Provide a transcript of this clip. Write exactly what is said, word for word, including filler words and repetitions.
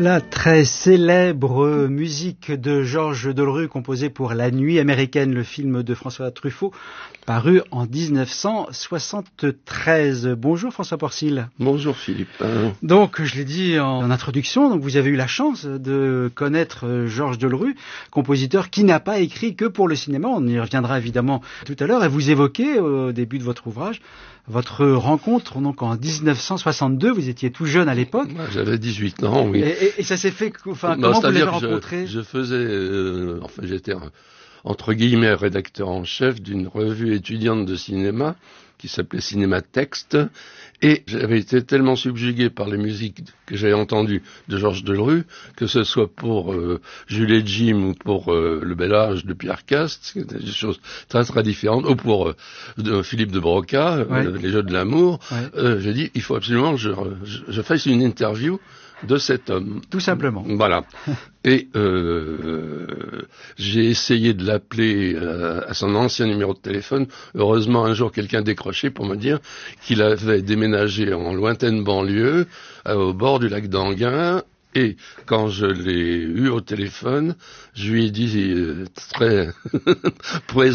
La très célèbre musique de Georges Delerue composée pour La Nuit américaine, le film de François Truffaut, paru en dix-neuf cent soixante-treize. Bonjour François Porcil. Bonjour Philippe. Donc, je l'ai dit en introduction, donc vous avez eu la chance de connaître Georges Delerue, compositeur qui n'a pas écrit que pour le cinéma. On y reviendra évidemment tout à l'heure. Et vous évoquez au début de votre ouvrage votre rencontre donc en dix-neuf cent soixante-deux. Vous étiez tout jeune à l'époque. J'avais dix-huit ans, oui. Et, et, et ça s'est fait. Enfin, non, comment vous l'avez rencontré? je, je faisais, euh, enfin, j'étais un, entre guillemets rédacteur en chef d'une revue étudiante de cinéma qui s'appelait Cinéma Texte, et j'avais été tellement subjugué par les musiques que j'avais entendues de Georges Delerue, que ce soit pour euh, Jules et Jim ou pour euh, Le Bel Âge de Pierre Cast, c'était des choses très très différentes, ou pour euh, de Philippe de Broca, ouais. euh, Les Jeux de l'amour. Ouais. Euh, j'ai dit, il faut absolument que je, je, je fasse une interview de cet homme. Tout simplement. Voilà. Et euh, j'ai essayé de l'appeler euh, à son ancien numéro de téléphone. Heureusement, un jour, quelqu'un décroché pour me dire qu'il avait déménagé en lointaine banlieue, euh, au bord du lac d'Enghien. Et quand je l'ai eu au téléphone, je lui ai dit euh, très